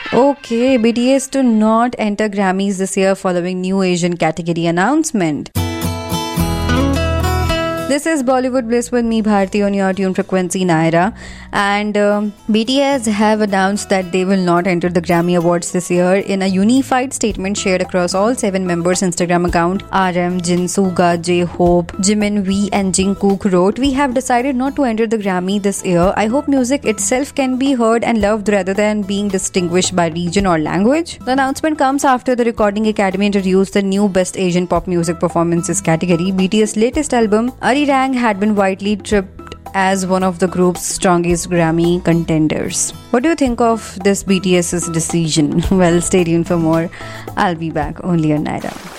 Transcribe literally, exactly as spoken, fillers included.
Okay, B T S to not enter Grammys this year following new Asian category announcement. This is Bollywood Bliss with me, Bharti, on your tune frequency, Naira. And um, B T S have announced that they will not enter the Grammy Awards this year. In a unified statement shared across all seven members' Instagram account, R M, Jin, Suga, J-Hope, Jimin, V, and Jungkook wrote, "We have decided not to enter the Grammy this year. I hope music itself can be heard and loved rather than being distinguished by region or language." The announcement comes after the Recording Academy introduced the new Best Asian Pop Music Performances category. B T S' latest album, Arirang, had been widely tripped as one of the group's strongest Grammy contenders. What do you think of this BTS's decision? Well, stay tuned for more. I'll be back only on Naira.